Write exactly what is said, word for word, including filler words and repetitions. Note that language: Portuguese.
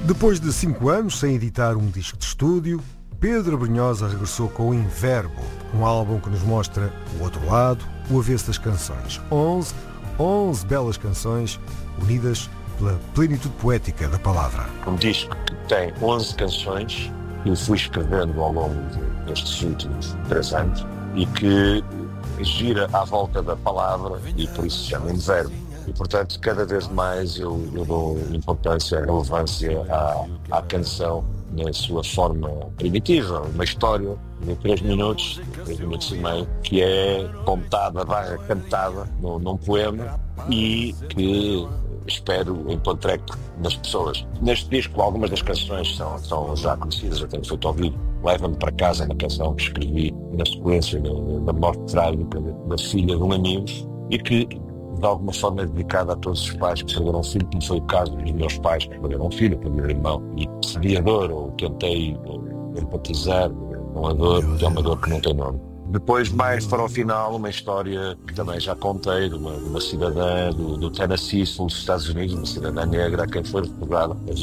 Depois de cinco anos sem editar um disco de estúdio, Pedro Brunhosa regressou com o Inverbo, um álbum que nos mostra o outro lado, o avesso das canções. Onze, onze belas canções unidas pela plenitude poética da palavra. Um disco que tem onze canções que eu fui escrevendo ao longo destes últimos três anos e que gira à volta da palavra e por isso se chama Inverbo. E, portanto, cada vez mais eu, eu dou importância, relevância à, à canção na sua forma primitiva, uma história de três minutos, três minutos e meio, que é contada, barra cantada num, num poema e que espero encontrar nas pessoas. Neste disco, algumas das canções são, são já conhecidas, eu tenho feito ao vivo. Leva-me para casa, uma canção que escrevi na sequência da, da morte trágica da filha de um amigo e que, de alguma forma, é dedicada a todos os pais que perderam um filho, como foi o caso dos meus pais que perderam um filho, perderam um irmão, e percebi a dor, ou tentei empatizar com a dor, que é uma dor que não tem nome. Depois, mais para o final, uma história que também já contei, de uma, de uma cidadã do, do Tennessee, sul dos Estados Unidos, uma cidadã negra, a quem foi recordada